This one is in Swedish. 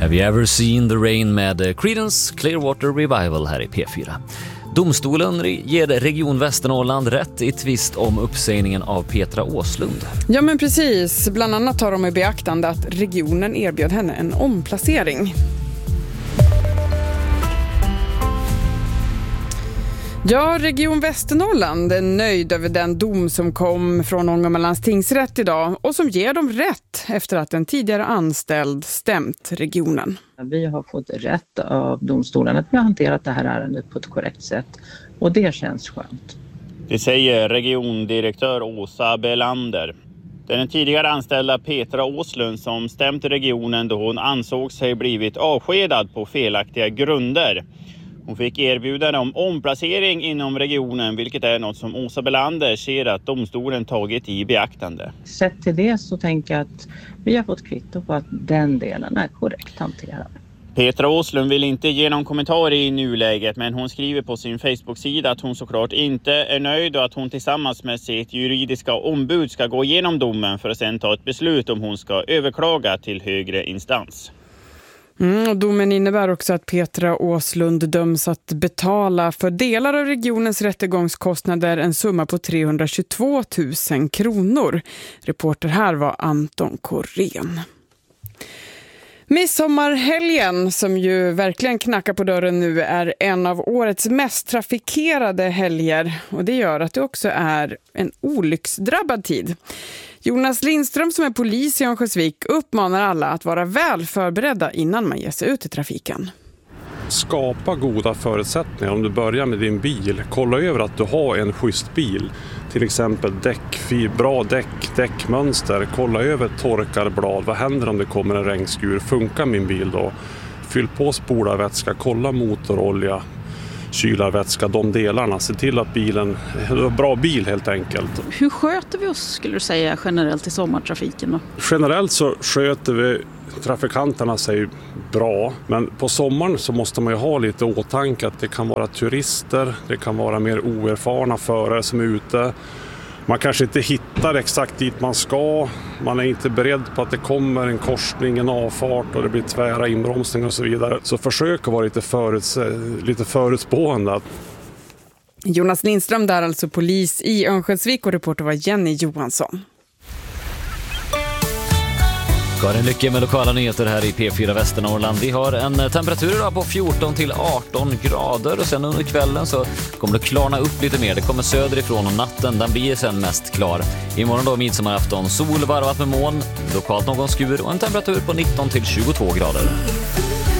Have you ever seen the rain med Creedence Clearwater Revival här i P4. Domstolen ger Region Västernorrland rätt i tvist om uppsägningen av Petra Åslund. Ja men precis, bland annat tar de i beaktande att regionen erbjöd henne en omplacering. Ja, Region Västernorrland är nöjd över den dom som kom från Ångermanlands tingsrätt idag och som ger dem rätt efter att en tidigare anställd stämt regionen. Vi har fått rätt av domstolen att vi har hanterat det här ärendet på ett korrekt sätt och det känns skönt. Det säger regiondirektör Åsa Belander. Det är den tidigare anställda Petra Åslund som stämt regionen då hon ansåg sig blivit avskedad på felaktiga grunder. Hon fick erbjudande om omplacering inom regionen, vilket är något som Åsa Belander ser att domstolen tagit i beaktande. Sett till det så tänker jag att vi har fått kvitto på att den delen är korrekt hanterad. Petra Åslund vill inte ge någon kommentar i nuläget, men hon skriver på sin Facebook-sida att hon såklart inte är nöjd och att hon tillsammans med sitt juridiska ombud ska gå igenom domen för att sedan ta ett beslut om hon ska överklaga till högre instans. Och domen innebär också att Petra Åslund döms att betala för delar av regionens rättegångskostnader en summa på 322 000 kronor. Reporter här var Anton Korén. Midsommarhelgen, som ju verkligen knackar på dörren nu, är en av årets mest trafikerade helger. Och det gör att det också är en olycksdrabbad tid. Jonas Lindström, som är polis i Örnsköldsvik, uppmanar alla att vara väl förberedda innan man ger sig ut i trafiken. Skapa goda förutsättningar. Om du börjar med din bil, kolla över att du har en schysst bil. Till exempel bra däckmönster. Kolla över torkarblad. Vad händer om det kommer en regnskur? Funkar min bil då? Fyll på spolarvätska, kolla motorolja, kylarvätska, de delarna. Se till att bilen är en bra bil helt enkelt. Hur sköter vi oss, skulle du säga, generellt i sommartrafiken då? Generellt så sköter vi trafikanterna sig bra, men på sommaren så måste man ju ha lite åtanke att det kan vara turister, det kan vara mer oerfarna förare som är ute. Man kanske inte hittar exakt dit man ska, man är inte beredd på att det kommer en korsning, en avfart och det blir tvära inbromsning och så vidare. Så försök att vara lite förutspående. Jonas Lindström där, alltså polis i Örnsköldsvik, och reporter var Jenny Johansson. Karin Lycke med lokala nyheter här i P4 Västernorrland. Vi har en temperatur idag på 14 till 18 grader och sen under kvällen så kommer det klarna upp lite mer. Det kommer söderifrån och natten, den blir sen mest klar. Imorgon då midsommarafton, sol varvat med moln, lokalt någon skur och en temperatur på 19 till 22 grader.